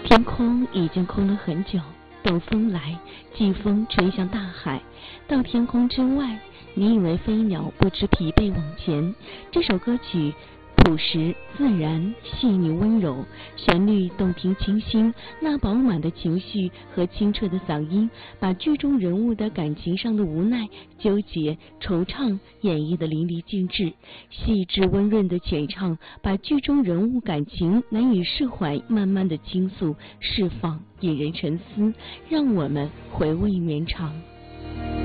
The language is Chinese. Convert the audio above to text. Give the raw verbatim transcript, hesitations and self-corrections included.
天空已经空了很久，等风来，季风吹向大海，到天空之外，你以为飞鸟不知疲惫往前。这首歌曲朴实自然，细腻温柔，旋律动听清新，那饱满的情绪和清澈的嗓音，把剧中人物的感情上的无奈、纠结、惆怅演绎得淋漓尽致。细致温润的浅唱，把剧中人物感情难以释怀慢慢的倾诉释放，引人沉思，让我们回味绵长。